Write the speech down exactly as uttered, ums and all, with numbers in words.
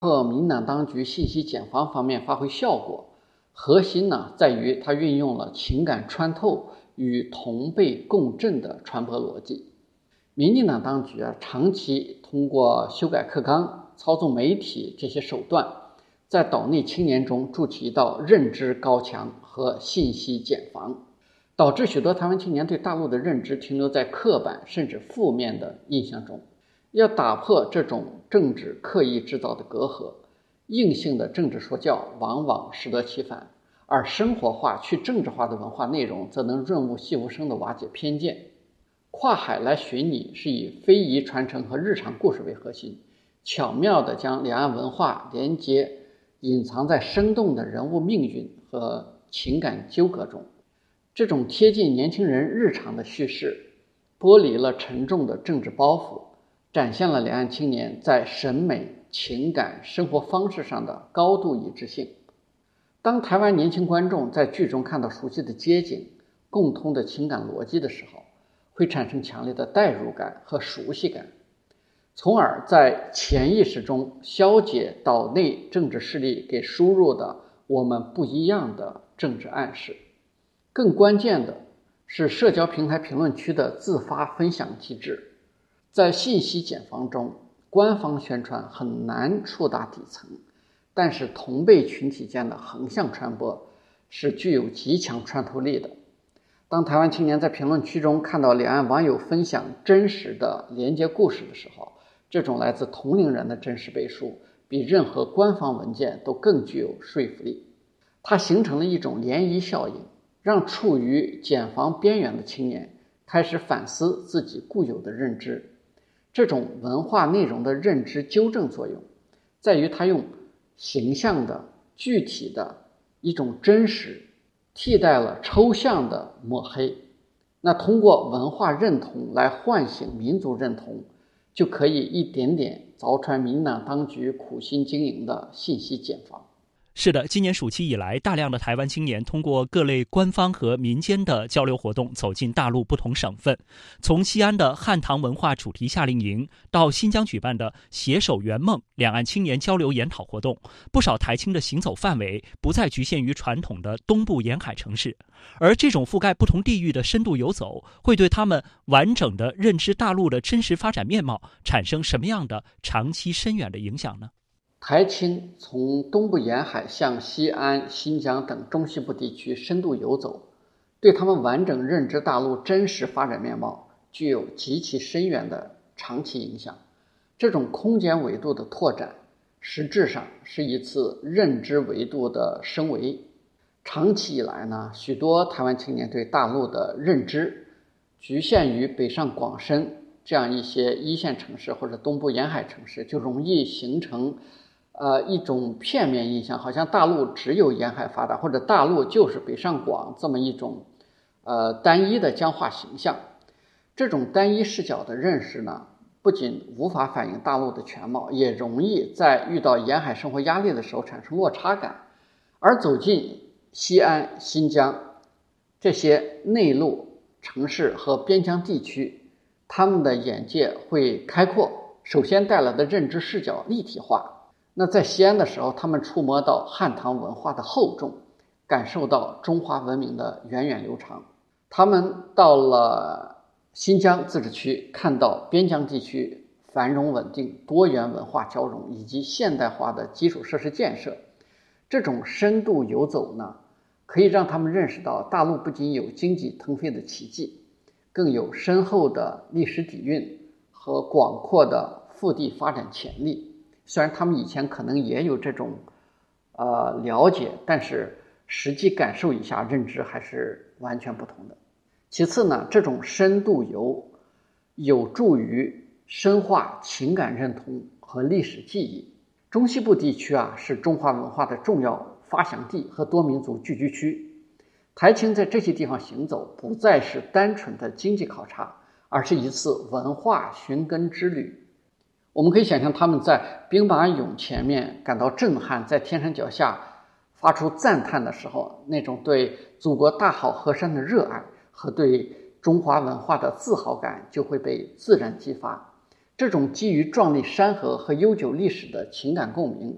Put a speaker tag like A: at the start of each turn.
A: 和民进党当局信息茧房方面发挥效果，核心呢在于它运用了情感穿透与同辈共振的传播逻辑。民进党当局啊，长期通过修改课纲、操纵媒体这些手段，在岛内青年中筑起一道认知高墙和信息茧房，导致许多台湾青年对大陆的认知停留在刻板甚至负面的印象中。要打破这种政治刻意制造的隔阂，硬性的政治说教往往适得其反，而生活化去政治化的文化内容则能润物细无声地瓦解偏见。跨海来寻你是以非遗传承和日常故事为核心，巧妙地将两岸文化连接隐藏在生动的人物命运和情感纠葛中。这种贴近年轻人日常的叙事，剥离了沉重的政治包袱，展现了两岸青年在审美、情感、生活方式上的高度一致性。当台湾年轻观众在剧中看到熟悉的街景、共通的情感逻辑的时候，会产生强烈的代入感和熟悉感，从而在潜意识中消解岛内政治势力给输入的我们不一样的政治暗示。更关键的是社交平台评论区的自发分享机制。在信息茧房中，官方宣传很难触达底层，但是同辈群体间的横向传播是具有极强穿透力的。当台湾青年在评论区中看到两岸网友分享真实的连接故事的时候，这种来自同龄人的真实背书比任何官方文件都更具有说服力。它形成了一种涟漪效应，让处于茧房边缘的青年开始反思自己固有的认知。这种文化内容的认知纠正作用，在于它用形象的、具体的一种真实替代了抽象的抹黑。那通过文化认同来唤醒民族认同，就可以一点点凿穿民进党当局苦心经营的信息茧房。
B: 是的，今年暑期以来，大量的台湾青年通过各类官方和民间的交流活动走进大陆不同省份。从西安的汉唐文化主题夏令营到新疆举办的携手圆梦两岸青年交流研讨活动，不少台青的行走范围不再局限于传统的东部沿海城市，而这种覆盖不同地域的深度游走，会对他们完整的认知大陆的真实发展面貌产生什么样的长期深远的影响呢？
A: 台青从东部沿海向西安、新疆等中西部地区深度游走，对他们完整认知大陆真实发展面貌具有极其深远的长期影响。这种空间维度的拓展，实质上是一次认知维度的升维。长期以来呢，许多台湾青年对大陆的认知局限于北上广深这样一些一线城市或者东部沿海城市，就容易形成呃，一种片面印象，好像大陆只有沿海发达，或者大陆就是北上广这么一种呃单一的僵化形象。这种单一视角的认识呢，不仅无法反映大陆的全貌，也容易在遇到沿海生活压力的时候产生落差感。而走进西安、新疆这些内陆城市和边疆地区，他们的眼界会开阔，首先带来的认知视角立体化。那在西安的时候，他们触摸到汉唐文化的厚重，感受到中华文明的源远流长。他们到了新疆自治区，看到边疆地区繁荣稳定、多元文化交融以及现代化的基础设施建设。这种深度游走呢，可以让他们认识到大陆不仅有经济腾飞的奇迹，更有深厚的历史底蕴和广阔的腹地发展潜力。虽然他们以前可能也有这种呃了解，但是实际感受一下，认知还是完全不同的。其次呢，这种深度游有助于深化情感认同和历史记忆。中西部地区啊，是中华文化的重要发祥地和多民族聚居区。台青在这些地方行走，不再是单纯的经济考察，而是一次文化寻根之旅。我们可以想象他们在兵马俑前面感到震撼，在天山脚下发出赞叹的时候，那种对祖国大好河山的热爱和对中华文化的自豪感就会被自然激发。这种基于壮丽山河和悠久历史的情感共鸣，